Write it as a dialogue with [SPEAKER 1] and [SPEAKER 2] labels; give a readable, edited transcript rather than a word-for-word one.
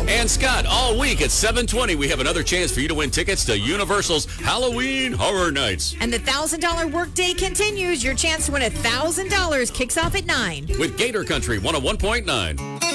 [SPEAKER 1] And Scott, all week at 7:20, we have another chance for you to win tickets to Universal's Halloween Horror Nights.
[SPEAKER 2] And the $1,000 workday continues. Your chance to win $1,000 kicks off at 9.
[SPEAKER 1] With Gator Country 101.9.